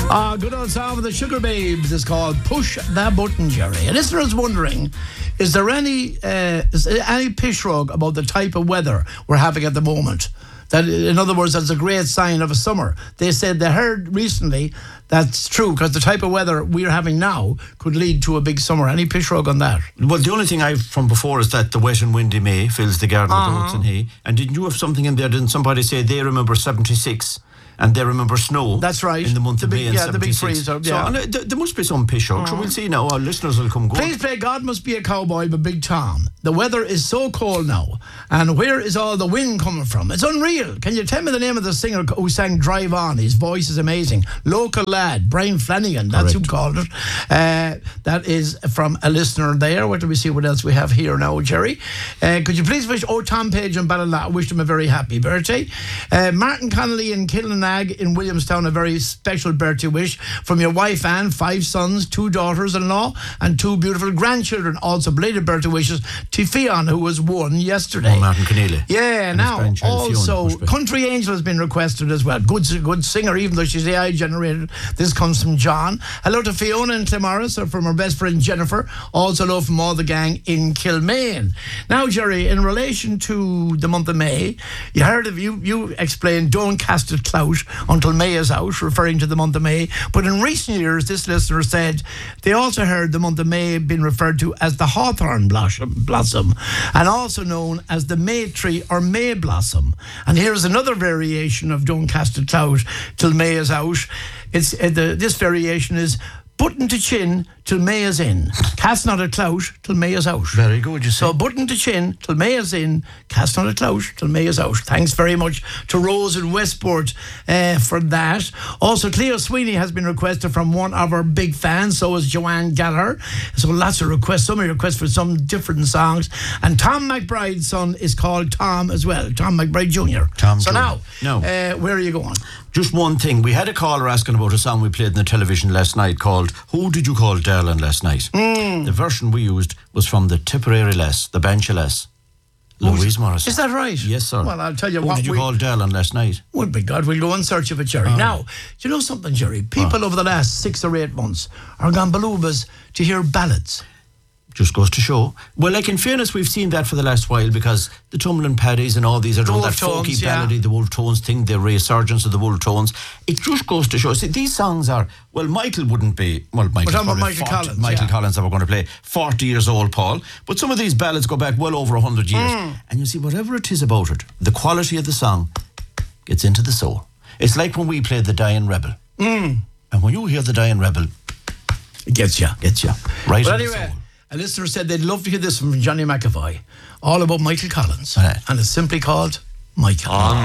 Good old song of the Sugar Babes is called Push That Button, Jerry. A listener is wondering, is there any pish rug about the type of weather we're having at the moment? That, in other words, that's a great sign of a summer. They said they heard recently that's true, because the type of weather we're having now could lead to a big summer. Any pish rug on that? Well, the only thing I've from before is that the wet and windy May fills the garden with oats and hay. And didn't you have something in there? Didn't somebody say they remember 76? And they remember snow. That's right. In the month of May and 76. The big freezer. Yeah. So there must be some pish rug. So we'll see now. Our listeners will come good. Please play God Must Be a Cowboy by Big Tom. The weather is so cold now. And where is all the wind coming from? It's unreal. Can you tell me the name of the singer who sang Drive On? His voice is amazing. Local lad, Brian Flanagan. That's who called it. That is from a listener there. What do we see? What else we have here now, Jerry? Could you please wish Tom Page and Ballala, wish them a very happy birthday. Martin Connolly in Killinag in Williamstown, a very special birthday wish from your wife Anne, 5 sons, 2 daughters-in-law and 2 beautiful grandchildren. Also belated birthday wishes to Fionn, who was 1 yesterday. Oh, Martin Keneally. Yeah, and now also Fiona, Country Angel has been requested as well. Good singer, even though she's AI generated. This comes from John. Hello to Fiona and Clamaris, from her best friend Jennifer. Also hello from all the gang in Kilmaine. Now, Jerry, in relation to the month of May, you heard of you explained don't cast a clout until May is out, referring to the month of May. But in recent years, this listener said they also heard the month of May being referred to as the hawthorn blossom, and also known as the May tree or May blossom. And here's another variation of don't cast a clout till May is out. This variation is button to chin till May is in. Cast not a clout till May is out. Very good, you say. So button to chin till May is in. Cast not a clout till May is out. Thanks very much to Rose in Westport for that. Also, Cleo Sweeney has been requested from one of our big fans. So is Joanne Gallagher. So lots of requests. Some requests for some different songs. And Tom McBride's son is called Tom as well. Tom McBride Jr. So Jr. now, where are you going? Just one thing. We had a caller asking about a song we played in the television last night called Who Did You Call Darling Last Night? The version we used was from the Tipperary Lass, the Banshee Lass, Louise Morrison. Is that right? Yes, sir. Well, I'll tell you Who what. did you call Darling last night? Would be God. We'll go in search of it, Jerry. Now, do you know something, Jerry? People over the last 6 or 8 months are gone beloobas to hear ballads. Just goes to show. Well, like in fairness, we've seen that for the last while, because the Tumblin' Paddies and all these are doing that folky ballady, the Wolf Tones thing, the resurgence of the Wolf Tones. It just goes to show. See, these songs are, well, Michael wouldn't be, well, Michael Collins. Michael Collins that we're going to play, 40 years old, Paul. But some of these ballads go back well over 100 years. And you see, whatever it is about it, the quality of the song gets into the soul. It's like when we played The Dying Rebel. And when you hear The Dying Rebel, it gets you. Right. But anyway, a listener said they'd love to hear this from Johnny McAvoy, all about Michael Collins. And it's simply called Michael.